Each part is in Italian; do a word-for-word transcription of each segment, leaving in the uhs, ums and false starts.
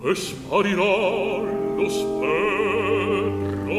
e sparirà lo sperro.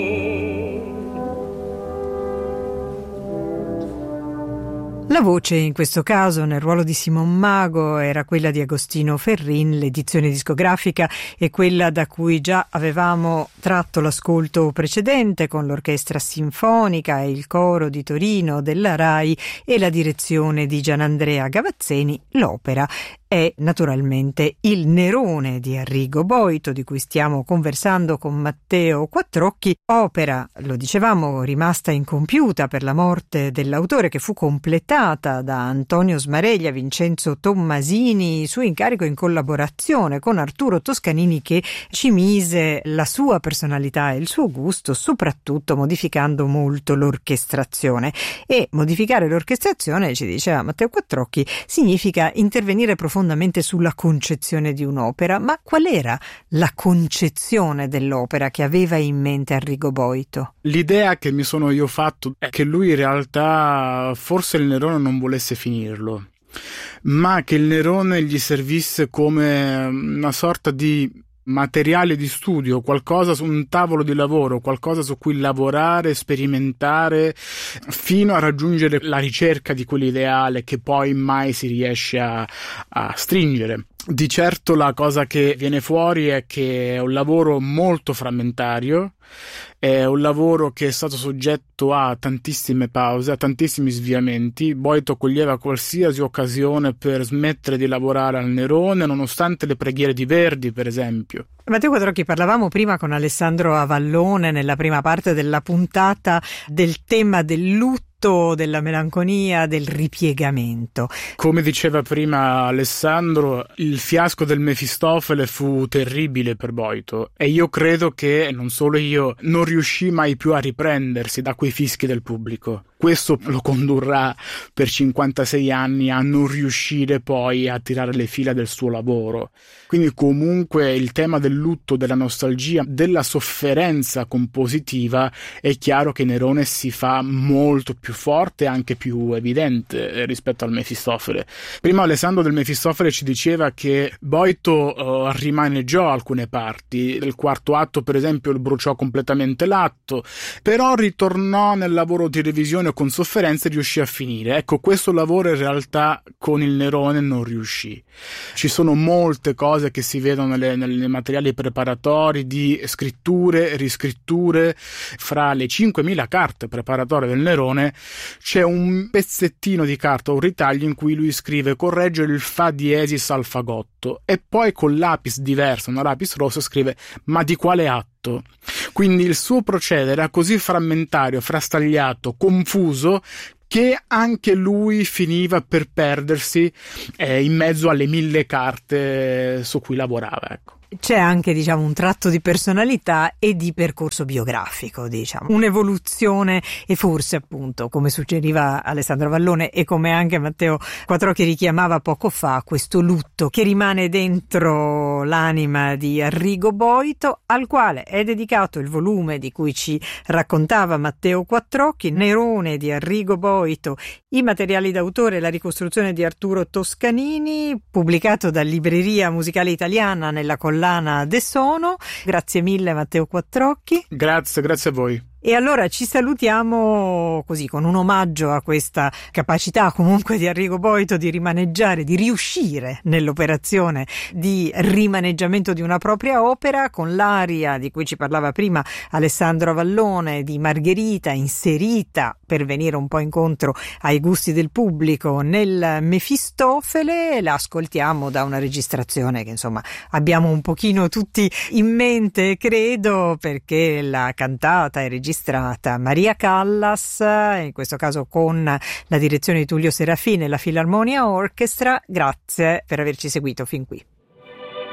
La voce in questo caso nel ruolo di Simon Mago era quella di Agostino Ferrin, l'edizione discografica è quella da cui già avevamo tratto l'ascolto precedente con l'orchestra sinfonica e il coro di Torino della RAI e la direzione di Gianandrea Gavazzeni. L'opera è naturalmente Il Nerone di Arrigo Boito, di cui stiamo conversando con Matteo Quattrocchi, opera, lo dicevamo, rimasta incompiuta per la morte dell'autore, che fu completata da Antonio Smareglia, Vincenzo Tommasini, su incarico in collaborazione con Arturo Toscanini, che ci mise la sua personalità e il suo gusto, soprattutto modificando molto l'orchestrazione. E modificare l'orchestrazione, ci diceva Matteo Quattrocchi, significa intervenire profondamente sulla concezione di un'opera. Ma qual era la concezione dell'opera che aveva in mente Arrigo Boito? L'idea che mi sono io fatto è che lui in realtà forse il Nerone non volesse finirlo, ma che il Nerone gli servisse come una sorta di materiale di studio, qualcosa su un tavolo di lavoro, qualcosa su cui lavorare, sperimentare, fino a raggiungere la ricerca di quell'ideale che poi mai si riesce a, a stringere. Di certo la cosa che viene fuori è che è un lavoro molto frammentario, è un lavoro che è stato soggetto a tantissime pause, a tantissimi sviamenti. Boito coglieva qualsiasi occasione per smettere di lavorare al Nerone, nonostante le preghiere di Verdi, per esempio. Matteo Quattrocchi, parlavamo prima con Alessandro Avallone nella prima parte della puntata del tema del lutto, della melanconia, del ripiegamento. Come diceva prima Alessandro, il fiasco del Mefistofele fu terribile per Boito, e io credo che, non solo io, non riuscì mai più a riprendersi da quei fischi del pubblico. Questo lo condurrà per cinquantasei anni a non riuscire poi a tirare le fila del suo lavoro. Quindi comunque il tema del lutto, della nostalgia, della sofferenza compositiva, è chiaro che Nerone si fa molto più forte e anche più evidente rispetto al Mefistofele. Prima Alessandro del Mefistofele ci diceva che Boito uh, rimaneggiò alcune parti. Nel quarto atto, per esempio, bruciò completamente l'atto, però ritornò nel lavoro di revisione con sofferenza e riuscì a finire. Ecco, questo lavoro in realtà con il Nerone non riuscì. Ci sono molte cose che si vedono nelle, nei materiali preparatori di scritture, riscritture. Fra le cinquemila carte preparatorie del Nerone c'è un pezzettino di carta, un ritaglio in cui lui scrive correggere il fa diesis al fagotto, e poi con lapis diverso, una lapis rossa, scrive ma di quale atto? Quindi il suo procedere era così frammentario, frastagliato, confuso, che anche lui finiva per perdersi eh, in mezzo alle mille carte su cui lavorava, ecco. C'è anche, diciamo, un tratto di personalità e di percorso biografico, diciamo, un'evoluzione, e forse, appunto, come suggeriva Alessandro Vallone e come anche Matteo Quattrocchi richiamava poco fa, questo lutto che rimane dentro l'anima di Arrigo Boito, al quale è dedicato il volume di cui ci raccontava Matteo Quattrocchi, Nerone di Arrigo Boito, i materiali d'autore e la ricostruzione di Arturo Toscanini, pubblicato da Libreria Musicale Italiana nella collana De Sono. Grazie mille Matteo Quattrocchi. Grazie, grazie a voi. E allora ci salutiamo così, con un omaggio a questa capacità comunque di Arrigo Boito di rimaneggiare, di riuscire nell'operazione di rimaneggiamento di una propria opera, con l'aria di cui ci parlava prima Alessandro Avallone di Margherita, inserita per venire un po' incontro ai gusti del pubblico nel Mefistofele. La ascoltiamo da una registrazione che insomma abbiamo un pochino tutti in mente, credo, perché la cantata è registrata Maria Callas, in questo caso con la direzione di Tullio Serafini e la Filarmonia Orchestra. Grazie per averci seguito fin qui.